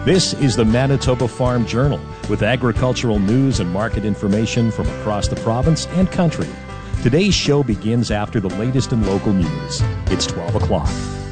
This is the Manitoba Farm Journal with agricultural news and market information from across the province and country. Today's show begins after the latest in local news. It's 12 o'clock.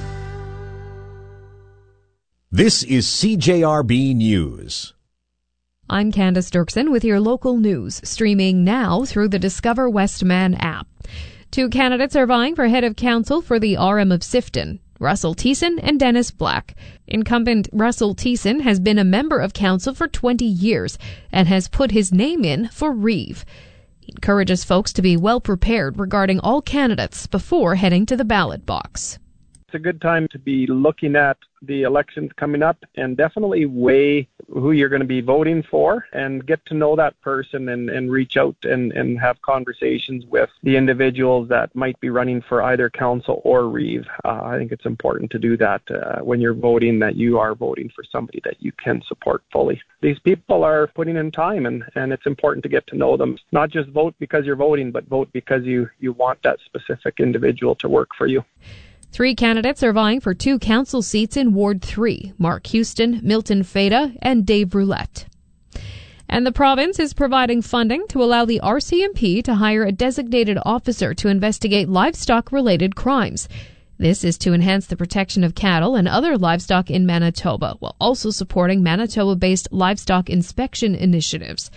This is CJRB News. I'm Candace Dirksen with your local news, streaming now through the Discover Westman app. 2 candidates are vying for head of council for the RM of Sifton, Russell Thiessen and Dennis Black. Incumbent Russell Thiessen has been a member of council for 20 years and has put his name in for Reeve. He encourages folks to be well prepared regarding all candidates before heading to the ballot box. It's a good time to be looking at the elections coming up and definitely weigh who you're going to be voting for and get to know that person and reach out and have conversations with the individuals that might be running for either council or Reeve. I think it's important to do that when you're voting, that you are voting for somebody that you can support fully. These people are putting in time and it's important to get to know them. Not just vote because you're voting, but vote because you want that specific individual to work for you. 3 candidates are vying for 2 council seats in Ward 3, Mark Houston, Milton Feda, and Dave Roulette. And the province is providing funding to allow the RCMP to hire a designated officer to investigate livestock-related crimes. This is to enhance the protection of cattle and other livestock in Manitoba, while also supporting Manitoba-based livestock inspection initiatives.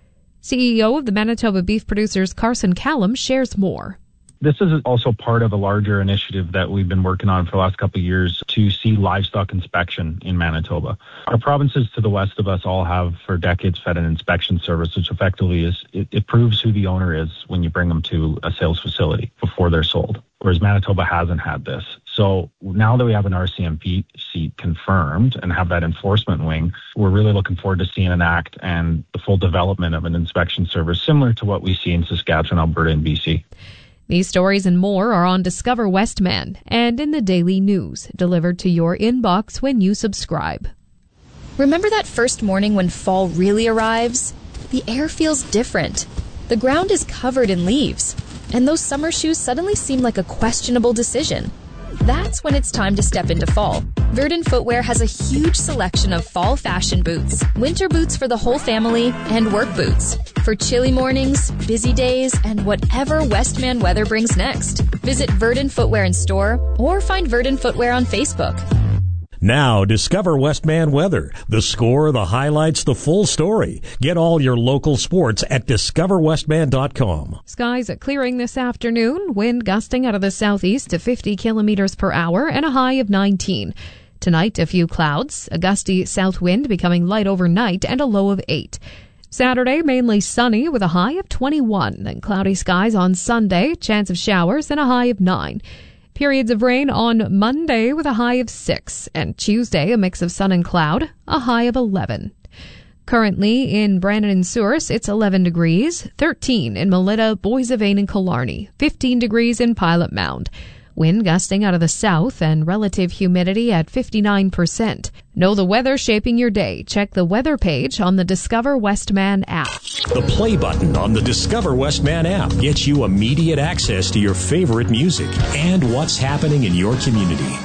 CEO of the Manitoba Beef Producers, Carson Callum, shares more. This is also part of a larger initiative that we've been working on for the last couple of years to see livestock inspection in Manitoba. Our provinces to the west of us all have for decades fed an inspection service, which effectively is, it proves who the owner is when you bring them to a sales facility before they're sold, whereas Manitoba hasn't had this. So now that we have an RCMP seat confirmed and have that enforcement wing, we're really looking forward to seeing an act and the full development of an inspection service similar to what we see in Saskatchewan, Alberta, and BC. These stories and more are on Discover Westman and in the Daily News, delivered to your inbox when you subscribe. Remember that first morning when fall really arrives? The air feels different. The ground is covered in leaves, and those summer shoes suddenly seem like a questionable decision. That's when it's time to step into fall. Verdant Footwear has a huge selection of fall fashion boots, winter boots for the whole family, and work boots for chilly mornings, busy days, and whatever Westman weather brings next. Visit Verdant Footwear in store or find Verdant Footwear on Facebook. Now, discover Westman weather. The score, the highlights, the full story. Get all your local sports at discoverwestman.com. Skies are clearing this afternoon. Wind gusting out of the southeast to 50 kilometers per hour and a high of 19. Tonight, a few clouds, a gusty south wind becoming light overnight and a low of 8. Saturday, mainly sunny with a high of 21. Then cloudy skies on Sunday, chance of showers and a high of 9. Periods of rain on Monday with a high of 6, and Tuesday a mix of sun and cloud, a high of 11. Currently in Brandon and Souris, it's 11 degrees, 13 in Melita, Boissevain and Killarney, 15 degrees in Pilot Mound. Wind gusting out of the south and relative humidity at 59%. Know the weather shaping your day. Check the weather page on the Discover Westman app. The play button on the Discover Westman app gets you immediate access to your favorite music and what's happening in your community.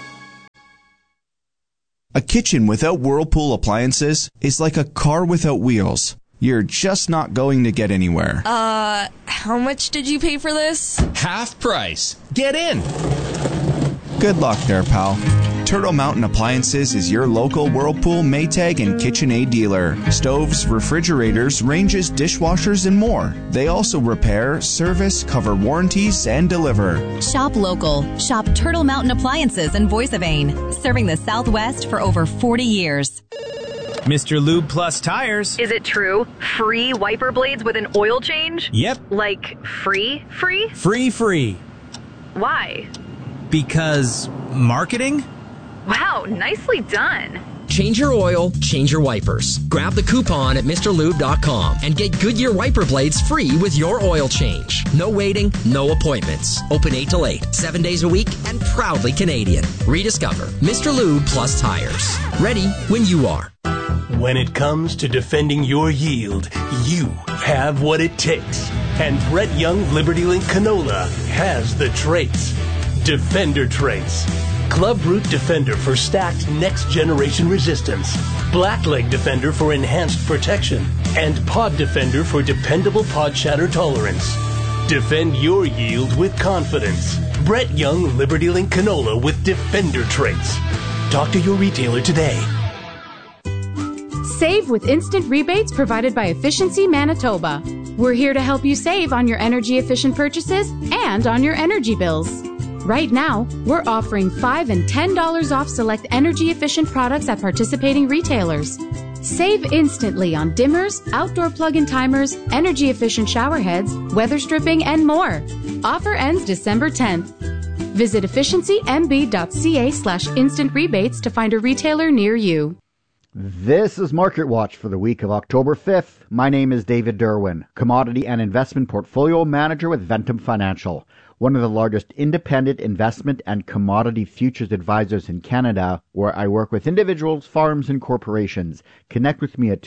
A kitchen without Whirlpool appliances is like a car without wheels. You're just not going to get anywhere. How much did you pay for this? Half price. Get in. Good luck there, pal. Turtle Mountain Appliances is your local Whirlpool, Maytag, and KitchenAid dealer. Stoves, refrigerators, ranges, dishwashers, and more. They also repair, service, cover warranties, and deliver. Shop local. Shop Turtle Mountain Appliances in Boissevain, serving the Southwest for over 40 years. Mr. Lube Plus Tires. Is it true? Free wiper blades with an oil change? Yep. Like free? Free. Why? Because marketing? Wow, nicely done. Change your oil, change your wipers. Grab the coupon at MrLube.com and get Goodyear wiper blades free with your oil change. No waiting, no appointments. Open 8 till 8, 7 days a week, and proudly Canadian. Rediscover Mr. Lube Plus Tires. Ready when you are. When it comes to defending your yield, you have what it takes. And Brett Young Liberty Link Canola has the traits. Defender traits. Club Root Defender for stacked next-generation resistance, Blackleg Defender for enhanced protection, and Pod Defender for dependable pod shatter tolerance. Defend your yield with confidence. Brett Young Liberty Link Canola with Defender traits. Talk to your retailer today. Save with instant rebates provided by Efficiency Manitoba. We're here to help you save on your energy-efficient purchases and on your energy bills. Right now, we're offering $5 and $10 off select energy-efficient products at participating retailers. Save instantly on dimmers, outdoor plug-in timers, energy-efficient shower heads, weather stripping, and more. Offer ends December 10th. Visit efficiencymb.ca/instant rebates to find a retailer near you. This is Market Watch for the week of October 5th. My name is David Derwin, Commodity and Investment Portfolio Manager with Ventum Financial, one of the largest independent investment and commodity futures advisors in Canada, where I work with individuals, farms, and corporations. Connect with me at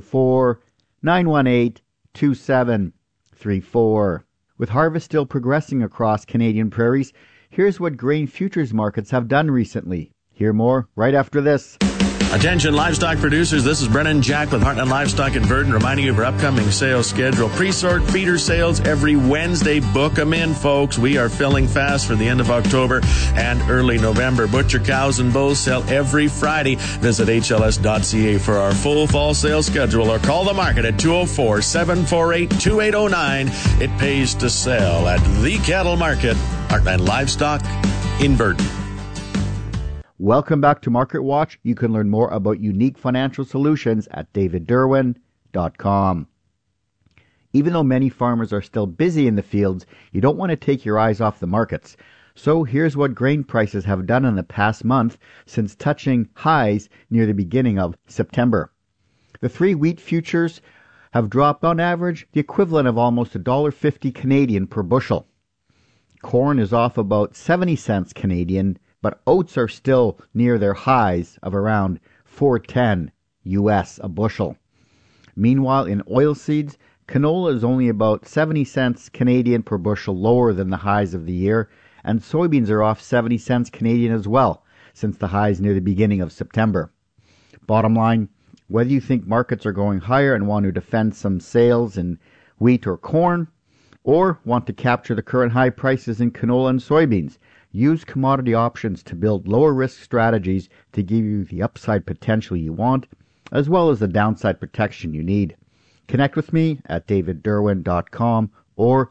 204-918-2734. With harvest still progressing across Canadian prairies, here's what grain futures markets have done recently. Hear more right after this. Attention livestock producers, this is Brennan Jack with Heartland Livestock in Verdon reminding you of our upcoming sales schedule. Pre-sort feeder sales every Wednesday. Book them in, folks. We are filling fast for the end of October and early November. Butcher cows and bulls sell every Friday. Visit hls.ca for our full fall sales schedule or call the market at 204-748-2809. It pays to sell at the cattle market. Heartland Livestock in Verdon. Welcome back to Market Watch. You can learn more about unique financial solutions at davidderwin.com. Even though many farmers are still busy in the fields, you don't want to take your eyes off the markets. So here's what grain prices have done in the past month since touching highs near the beginning of September. The 3 wheat futures have dropped on average the equivalent of almost $1.50 Canadian per bushel. Corn is off about 70 cents Canadian, but oats are still near their highs of around $4.10 US a bushel. Meanwhile, in oilseeds, canola is only about 70 cents Canadian per bushel lower than the highs of the year, and soybeans are off 70 cents Canadian as well, since the highs near the beginning of September. Bottom line, whether you think markets are going higher and want to defend some sales in wheat or corn, or want to capture the current high prices in canola and soybeans, use commodity options to build lower risk strategies to give you the upside potential you want, as well as the downside protection you need. Connect with me at davidderwin.com or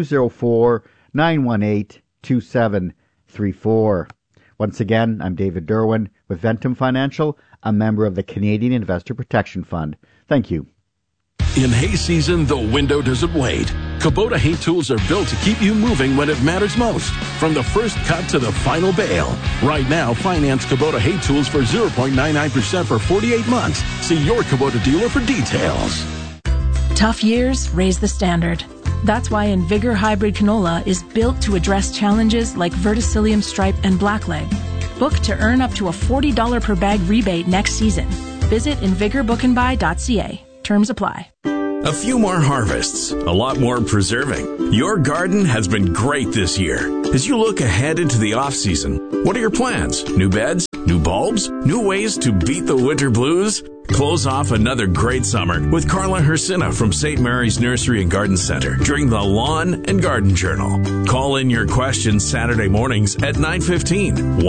204-918-2734. Once again, I'm David Derwin with Ventum Financial, a member of the Canadian Investor Protection Fund. Thank you. In hay season, the window doesn't wait. Kubota hay tools are built to keep you moving when it matters most, from the first cut to the final bale. Right now, finance Kubota hay tools for 0.99% for 48 months. See your Kubota dealer for details. Tough years raise the standard. That's why Invigor Hybrid Canola is built to address challenges like verticillium stripe and blackleg. Book to earn up to a $40 per bag rebate next season. Visit invigorbookandbuy.ca. Terms apply. A few more harvests, a lot more preserving. Your garden has been great this year. As you look ahead into the off-season, what are your plans? New beds? New bulbs? New ways to beat the winter blues? Close off another great summer with Carla Hersina from St. Mary's Nursery and Garden Center during the Lawn and Garden Journal. Call in your questions Saturday mornings at 9:15.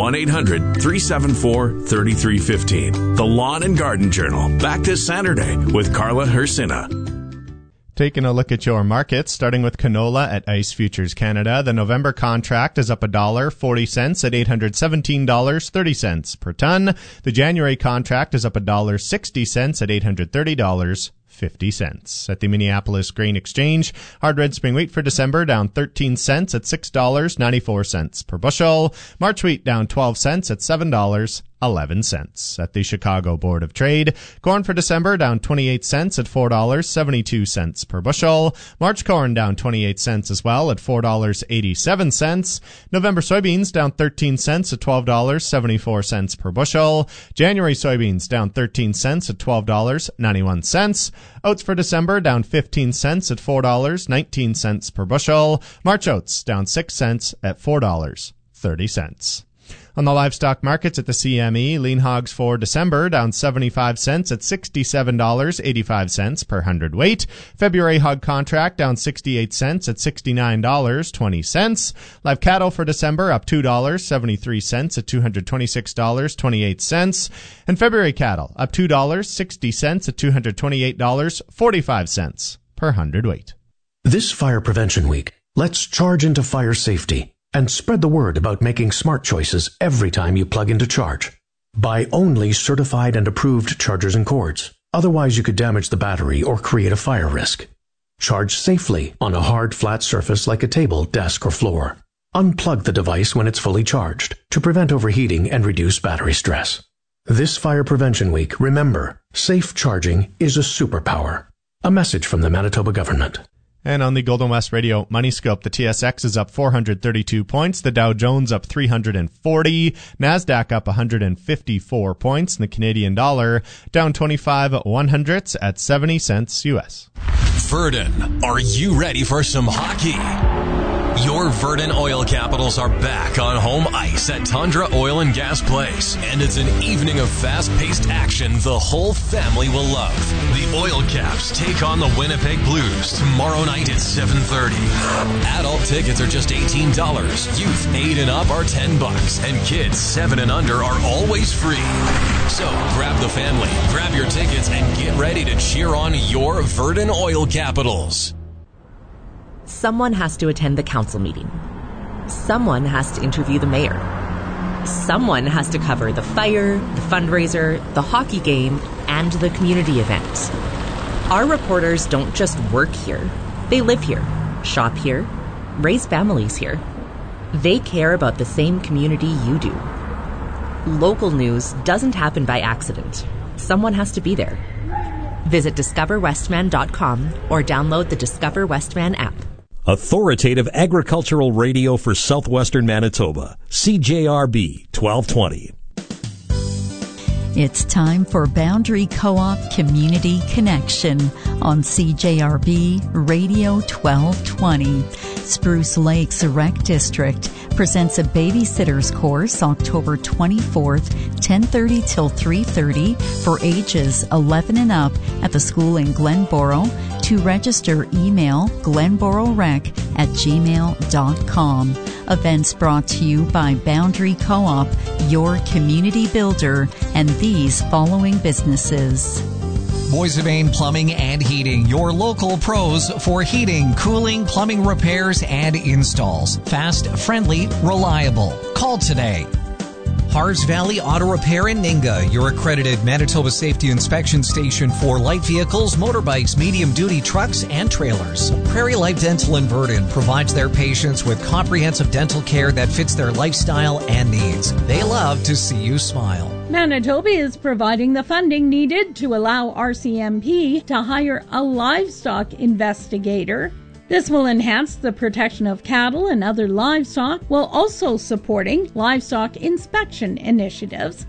1-800-374-3315. The Lawn and Garden Journal. Back this Saturday with Carla Hersina. Taking a look at your markets, starting with canola at ICE Futures Canada. The November contract is up $1.40 at $817.30 per ton. The January contract is up $1.60 at $830.50. At the Minneapolis Grain Exchange, hard red spring wheat for December down 13 cents at $6.94 per bushel. March wheat down 12 cents at $7.11. At the Chicago Board of Trade, corn for December down 28 cents at $4.72 per bushel. March corn down 28 cents as well at $4.87. November soybeans down 13 cents at $12.74 per bushel. January soybeans down 13 cents at $12.91. Oats for December down 15 cents at $4.19 per bushel. March oats down 6 cents at $4.30. On the livestock markets at the CME, lean hogs for December down 75 cents at $67.85 per hundredweight. February hog contract down 68 cents at $69.20. Live cattle for December up $2.73 at $226.28. And February cattle up $2.60 at $228.45 per hundredweight. This Fire Prevention Week, let's charge into fire safety and spread the word about making smart choices every time you plug into charge. Buy only certified and approved chargers and cords. Otherwise, you could damage the battery or create a fire risk. Charge safely on a hard, flat surface like a table, desk, or floor. Unplug the device when it's fully charged to prevent overheating and reduce battery stress. This Fire Prevention Week, remember, safe charging is a superpower. A message from the Manitoba government. And on the Golden West Radio Money Scope, the TSX is up 432 points, the Dow Jones up 340, NASDAQ up 154 points, and the Canadian dollar down 25/100ths at 70 cents U.S. Verdun, are you ready for some hockey? Your Verdun Oil Capitals are back on home ice at Tundra Oil and Gas Place. And it's an evening of fast-paced action the whole family will love. The Oil Caps take on the Winnipeg Blues tomorrow night at 7:30. Adult tickets are just $18. Youth 8 and up are $10. And kids 7 and under are always free. So grab the family, grab your tickets, and get ready to cheer on your Verdun Oil Capitals. Someone has to attend the council meeting. Someone has to interview the mayor. Someone has to cover the fire, the fundraiser, the hockey game, and the community event. Our reporters don't just work here. They live here, shop here, raise families here. They care about the same community you do. Local news doesn't happen by accident. Someone has to be there. Visit discoverwestman.com or download the Discover Westman app. Authoritative agricultural radio for southwestern Manitoba. CJRB 1220. It's time for Boundary Co-op Community Connection on CJRB Radio 1220. Spruce Lakes Rec District presents a babysitter's course October 24th, 10:30 till 3:30 for ages 11 and up at the school in Glenboro. To register, email glenbororec@gmail.com. Events brought to you by Boundary Co-op, your community builder, and these following businesses. Boissevain Plumbing and Heating, your local pros for heating, cooling, plumbing repairs, and installs. Fast, friendly, reliable. Call today. Harz Valley Auto Repair in Ninga, your accredited Manitoba Safety Inspection Station for light vehicles, motorbikes, medium-duty trucks, and trailers. Prairie Life Dental in Verdun provides their patients with comprehensive dental care that fits their lifestyle and needs. They love to see you smile. Manitoba is providing the funding needed to allow RCMP to hire a livestock investigator. This will enhance the protection of cattle and other livestock while also supporting livestock inspection initiatives.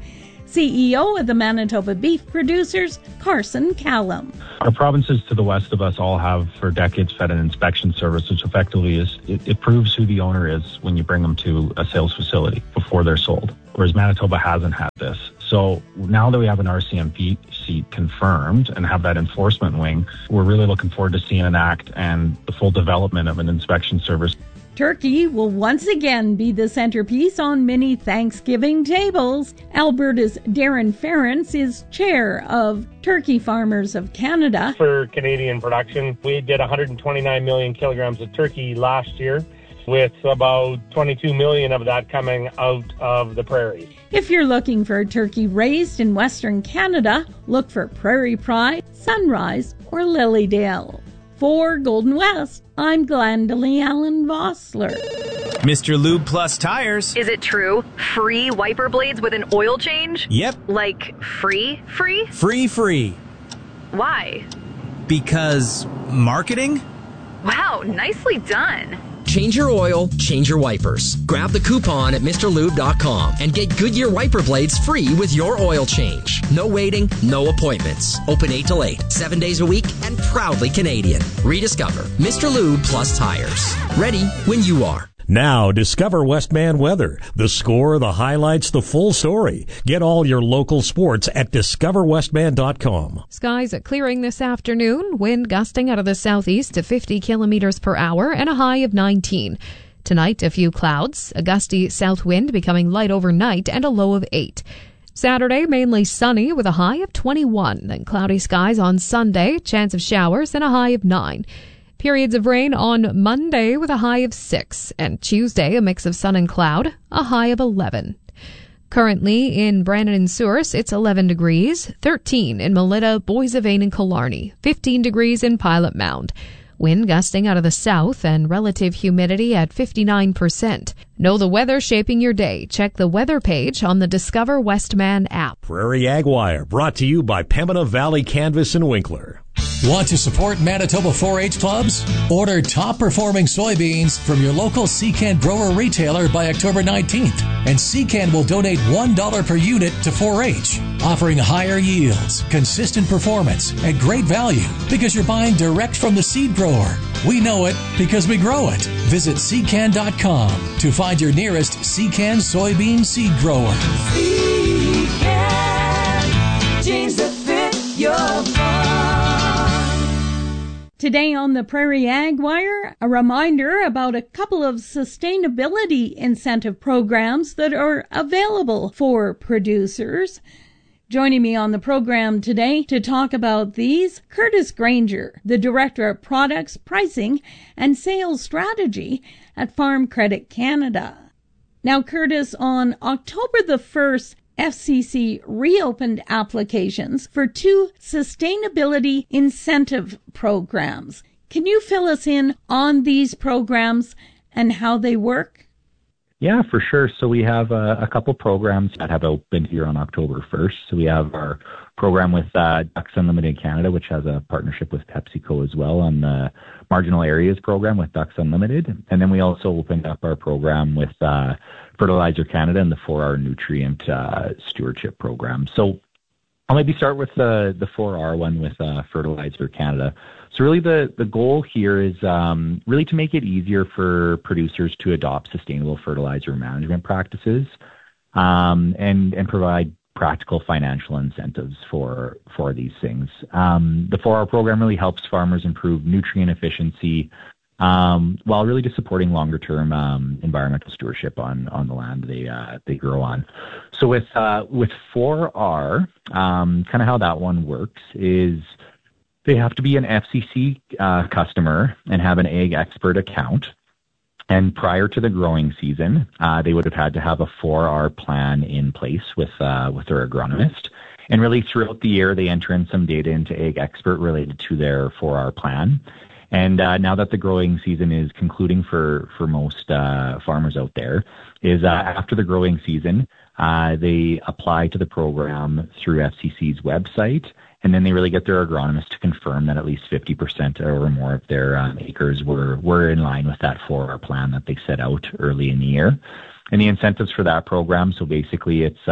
CEO of the Manitoba Beef Producers, Carson Callum. Our provinces to the west of us all have for decades fed an inspection service, which effectively is, it proves who the owner is when you bring them to a sales facility before they're sold, whereas Manitoba hasn't had this. So now that we have an RCMP seat confirmed and have that enforcement wing, we're really looking forward to seeing it act and the full development of an inspection service. Turkey will once again be the centerpiece on many Thanksgiving tables. Alberta's Darren Ference is chair of Turkey Farmers of Canada. For Canadian production, we did 129 million kilograms of turkey last year, with about 22 million of that coming out of the prairies. If you're looking for a turkey raised in Western Canada, look for Prairie Pride, Sunrise, or Lilydale. For Golden West, I'm Glendalee Allen Vossler. Mr. Lube Plus Tires. Is it true? Free wiper blades with an oil change? Yep. Like free? Free. Why? Because marketing? Wow, nicely done. Change your oil, change your wipers. Grab the coupon at MrLube.com and get Goodyear wiper blades free with your oil change. No waiting, no appointments. Open 8 till 8, 7 days a week, and proudly Canadian. Rediscover Mr. Lube Plus Tires. Ready when you are. Now, discover Westman Weather. The score, the highlights, the full story. Get all your local sports at discoverwestman.com. Skies clearing this afternoon. Wind gusting out of the southeast to 50 kilometers per hour and a high of 19. Tonight, a few clouds, a gusty south wind becoming light overnight and a low of 8. Saturday, mainly sunny with a high of 21. Then cloudy skies on Sunday, chance of showers and a high of 9. Periods of rain on Monday with a high of 6. And Tuesday, a mix of sun and cloud, a high of 11. Currently in Brandon and Souris, it's 11 degrees, 13 in Melita, Boissevain and Killarney, 15 degrees in Pilot Mound. Wind gusting out of the south and relative humidity at 59%. Know the weather shaping your day. Check the weather page on the Discover Westman app. Prairie Ag Wire, brought to you by Pembina Valley Canvas and Winkler. Want to support Manitoba 4-H clubs? Order top-performing soybeans from your local Secan grower retailer by October 19th, and Secan will donate $1 per unit to 4-H, offering higher yields, consistent performance, and great value because you're buying direct from the seed grower. We know it because we grow it. Visit Secan.com to find your nearest Secan soybean seed grower. Secan, jeans that fit your farm. Today on the Prairie Ag Wire, a reminder about a couple of sustainability incentive programs that are available for producers. Joining me on the program today to talk about these, Curtis Granger, the Director of Products, Pricing, and Sales Strategy at Farm Credit Canada. Now, Curtis, on October the 1st, FCC reopened applications for 2 sustainability incentive programs. Can you fill us in on these programs and how they work? Yeah, for sure. So we have a couple programs that have opened here on October 1st. So we have our program with Ducks Unlimited Canada, which has a partnership with PepsiCo as well on the Marginal Areas program with Ducks Unlimited. And then we also opened up our program with Fertilizer Canada and the 4R Nutrient Stewardship Program. So I'll maybe start with the 4R one with Fertilizer Canada. So really the goal here is really to make it easier for producers to adopt sustainable fertilizer management practices and provide practical financial incentives for these things. The 4R program really helps farmers improve nutrient efficiency while really just supporting longer-term environmental stewardship on the land they grow on. So with 4R, kind of how that one works is they have to be an FCC customer and have an Ag Expert account. And prior to the growing season, they would have had to have a 4R plan in place with their agronomist. And really throughout the year, they enter in some data into Ag Expert related to their 4R plan. And now that the growing season is concluding for most farmers out there, is after the growing season, they apply to the program through FCC's website, and then they really get their agronomist to confirm that at least 50% or more of their acres were in line with that 4R plan that they set out early in the year. And the incentives for that program, so basically it's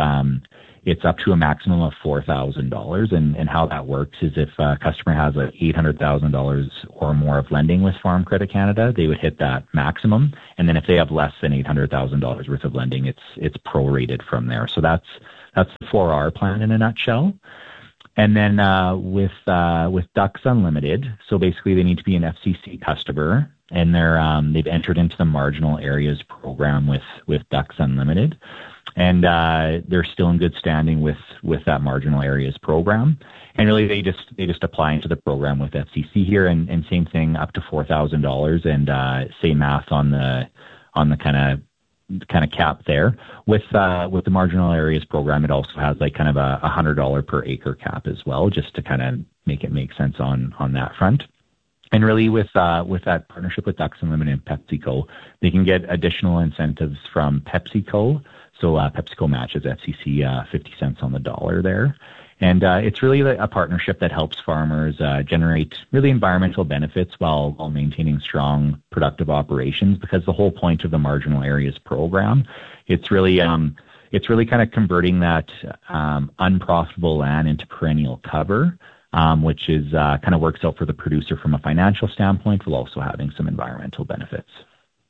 up to a maximum of $4,000. And how that works is if a customer has $800,000 or more of lending with Farm Credit Canada, they would hit that maximum. And then if they have less than $800,000 worth of lending, it's prorated from there. So that's the 4R plan in a nutshell. And then with Ducks Unlimited, so basically they need to be an FCC customer, and they've entered into the Marginal Areas program with Ducks Unlimited, and they're still in good standing with that Marginal Areas program. And really they just apply into the program with FCC here, and same thing up to $4,000, and same math on the kind of cap there. With the Marginal Areas program, it also has like kind of a $100 per acre cap as well, just to kind of make it make sense on that front. And really with that partnership with Ducks Unlimited and PepsiCo, they can get additional incentives from PepsiCo. So PepsiCo matches FCC 50 cents on the dollar there. And it's really a partnership that helps farmers generate really environmental benefits while maintaining strong, productive operations, because the whole point of the Marginal Areas program, it's really kind of converting that unprofitable land into perennial cover, which is kind of works out for the producer from a financial standpoint, while also having some environmental benefits.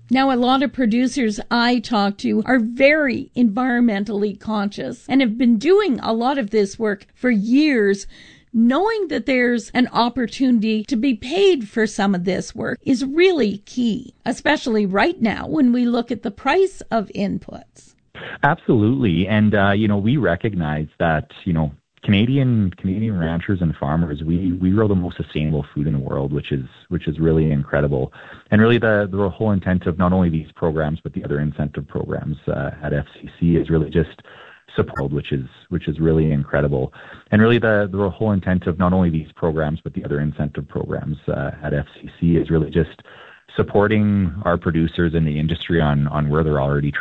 Now, a lot of producers I talk to are very environmentally conscious and have been doing a lot of this work for years. Knowing that there's an opportunity to be paid for some of this work is really key, especially right now when we look at the price of inputs. Absolutely. And, we recognize that, Canadian ranchers and farmers, we grow the most sustainable food in the world, which is really incredible. And really the whole intent of not only these programs, but the other incentive programs at FCC is really just support, which is really incredible. And really the whole intent of not only these programs, but the other incentive programs at FCC is really just supporting our producers in the industry on where they're already